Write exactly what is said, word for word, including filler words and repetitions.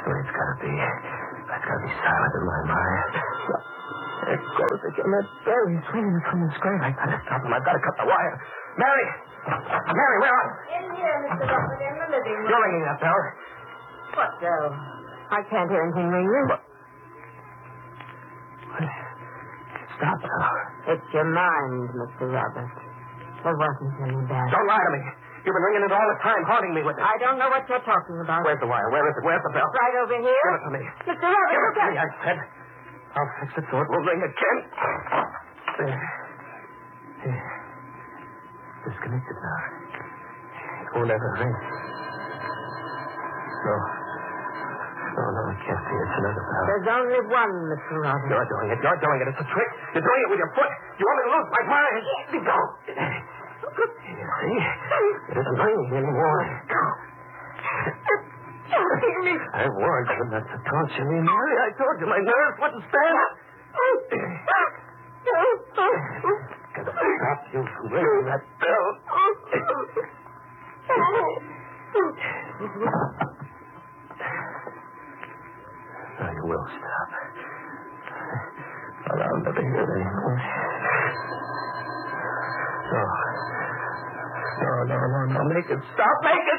It's gotta be. It's gotta be silent in my mind. There it goes again. That bell is swinging from the screen. I gotta stop him. I've gotta cut the wire. Mary! Mary, where are you? In here, Mister Robert, in the living room. You're ringing that bell. What bell? I can't hear anything ringing. What? Stop now. It's your mind, Mister Robert. There wasn't any bell. Don't lie to me. You've been ringing it all the time, haunting me with it. I don't know what you're talking about. Where's the wire? Where is it? Where's the bell? Right over here. Give it to me. Mister Robert, Give it look to at me, I said. I'll fix it so it will ring again. There. There. Disconnected now. It won't ever ring. No. No, no, I can't see. It's another bell. There's only one, Mister Robert. You're doing it. You're doing it. It's a trick. You're doing it with your foot. You want me to lose my mind. Let me go. You see? It isn't ringing anymore. I warned you not to torture me, Mary. I told you my nerves wouldn't stand it. Gotta stop you from ringing that bell. Now you will stop. Well, I'll never hear it anymore. No. No, no, no, no. Make it stop. Make it